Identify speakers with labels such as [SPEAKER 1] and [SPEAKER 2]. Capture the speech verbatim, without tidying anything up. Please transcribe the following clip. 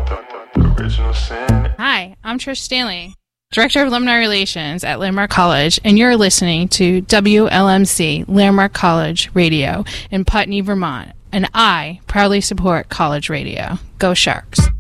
[SPEAKER 1] Hi, I'm Trish Stanley, Director of Alumni Relations at Landmark College, and you're listening to W L M C Landmark College Radio in Putney, Vermont, and I proudly support college radio. Go Sharks!